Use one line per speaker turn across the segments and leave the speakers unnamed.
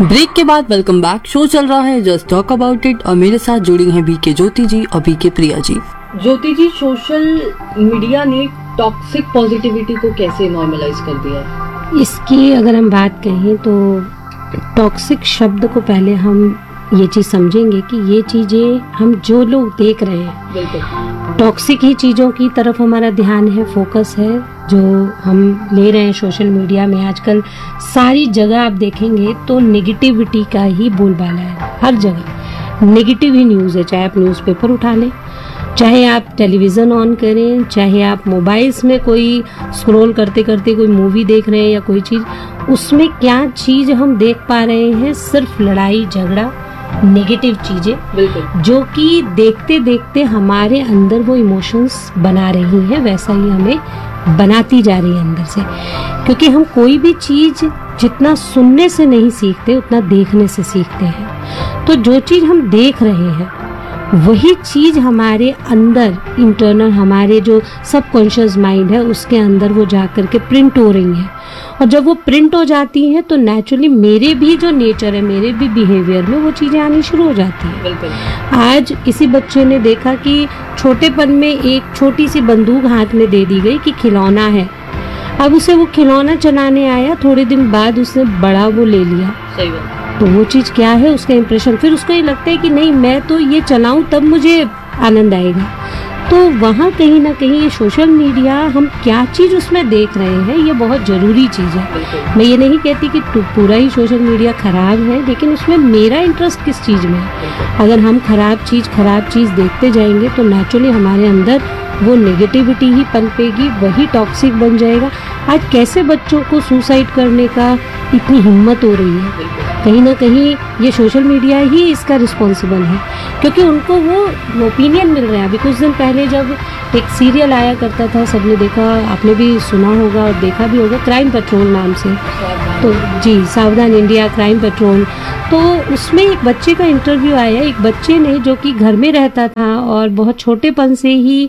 Break के बाद welcome back. Show चल रहा है जस्ट टॉक अबाउट इट और मेरे साथ जुड़ी हैं बीके ज्योति जी और बीके प्रिया जी।
ज्योति जी, सोशल मीडिया ने टॉक्सिक पॉजिटिविटी को कैसे नॉर्मलाइज कर दिया है?
इसकी अगर हम बात कहें तो टॉक्सिक शब्द को पहले हम ये चीज़ समझेंगे कि ये चीज़ें हम जो लोग देख रहे हैं,
बिल्कुल
टॉक्सिक ही चीज़ों की तरफ हमारा ध्यान है, फोकस है जो हम ले रहे हैं सोशल मीडिया में। आजकल सारी जगह आप देखेंगे तो नेगेटिविटी का ही बोलबाला है, हर जगह नेगेटिव ही न्यूज़ है। चाहे आप न्यूज़पेपर उठा लें, चाहे आप टेलीविज़न ऑन करें, चाहे आप मोबाइल्स में कोई स्क्रॉल करते करते कोई मूवी देख रहे हैं या कोई चीज़, उसमें क्या चीज़ हम देख पा रहे हैं? सिर्फ लड़ाई झगड़ा, नेगेटिव चीज़ें,
बिल्कुल,
जो कि देखते देखते हमारे अंदर वो इमोशंस बना रही हैं, वैसा ही हमें बनाती जा रही है अंदर से। क्योंकि हम कोई भी चीज़ जितना सुनने से नहीं सीखते उतना देखने से सीखते हैं। तो जो चीज़ हम देख रहे हैं वही चीज़ हमारे अंदर इंटरनल, हमारे जो सबकॉन्शियस माइंड है उसके अंदर वो जा कर के प्रिंट हो रही है। और जब वो प्रिंट हो जाती हैं तो नेचुरली मेरे भी जो नेचर है, मेरे भी बिहेवियर में वो चीज़ें आनी शुरू हो जाती हैं।
बिल्कुल।
आज किसी बच्चे ने देखा कि छोटेपन में एक छोटी सी बंदूक हाथ में दे दी गई कि खिलौना है, अब उसे वो खिलौना चलाने आया, थोड़े दिन बाद उसने बड़ा वो ले लिया।
सही बात।
तो वो चीज़ क्या है, उसका इम्प्रेशन, फिर उसको ये लगता है कि नहीं मैं तो ये चलाऊं तब मुझे आनंद आएगा। तो वहाँ कहीं ना कहीं ये सोशल मीडिया, हम क्या चीज़ उसमें देख रहे हैं, ये बहुत ज़रूरी चीज़ है। मैं ये नहीं कहती कि पूरा ही सोशल मीडिया ख़राब है, लेकिन उसमें मेरा इंटरेस्ट किस चीज़ में है। अगर हम खराब चीज़ देखते जाएंगे तो नेचुरली हमारे अंदर वो नेगेटिविटी ही पनपेगी, वही टॉक्सिक बन जाएगा। आज कैसे बच्चों को सुसाइड करने का इतनी हिम्मत हो रही है? कहीं ना कहीं ये सोशल मीडिया ही इसका रिस्पॉन्सिबल है, क्योंकि उनको वो ओपिनियन मिल रहा है। अभी कुछ दिन पहले जब एक सीरियल आया करता था, सबने देखा, आपने भी सुना होगा और देखा भी होगा, क्राइम पेट्रोल नाम से, तो जी, सावधान इंडिया क्राइम पेट्रोल। तो उसमें एक बच्चे का इंटरव्यू आया, एक बच्चे ने जो कि घर में रहता था और बहुत छोटेपन से ही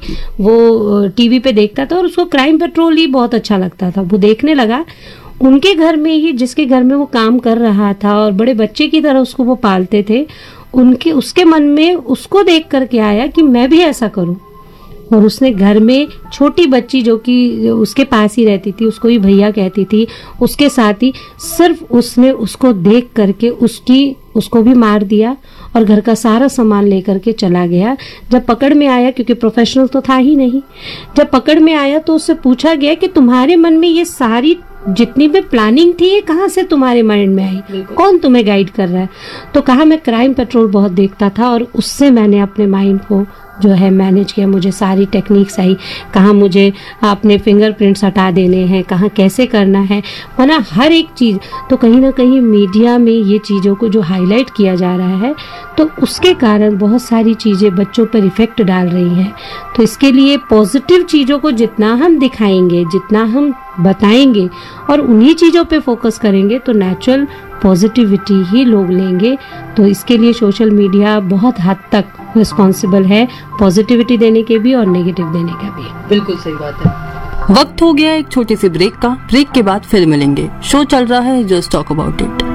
वो टीवी पे देखता था और उसको क्राइम पेट्रोल ही बहुत अच्छा लगता था, वो देखने लगा। उनके घर में ही, जिसके घर में वो काम कर रहा था और बड़े बच्चे की तरह उसको वो पालते थे, उसके मन में उसको देख करके आया कि मैं भी ऐसा करूं। और उसने घर में छोटी बच्ची जो कि उसके पास ही रहती थी, उसको ही भैया कहती थी, उसके साथ ही सिर्फ उसने उसको देख करके उसको भी मार दिया और घर का सारा सामान लेकर के चला गया। जब पकड़ में आया, क्योंकि प्रोफेशनल तो था ही नहीं, जब पकड़ में आया तो उससे पूछा गया कि तुम्हारे मन में ये सारी जितनी भी प्लानिंग थी ये कहाँ से तुम्हारे माइंड में आई, कौन तुम्हें गाइड कर रहा है? तो कहा मैं क्राइम पेट्रोल बहुत देखता था और उससे मैंने अपने माइंड को जो है मैनेज किया, मुझे सारी टेक्निक्स आई, कहाँ मुझे अपने फिंगरप्रिंट्स हटा देने हैं, कहाँ कैसे करना है, वरना हर एक चीज़। तो कहीं ना कहीं मीडिया में ये चीज़ों को जो हाईलाइट किया जा रहा है तो उसके कारण बहुत सारी चीज़ें बच्चों पर इफ़ेक्ट डाल रही हैं। तो इसके लिए पॉजिटिव चीज़ों को जितना हम दिखाएंगे, जितना हम बताएंगे और उन्हीं चीज़ों पे फोकस करेंगे तो नेचुरल पॉजिटिविटी ही लोग लेंगे। तो इसके लिए सोशल मीडिया बहुत हद तक रिस्पॉन्सिबल है, पॉजिटिविटी देने के भी और नेगेटिव देने का भी।
बिल्कुल सही बात है।
वक्त हो गया एक छोटे से ब्रेक का। ब्रेक के बाद फिर मिलेंगे। शो चल रहा है जस्ट टॉक अबाउट इट।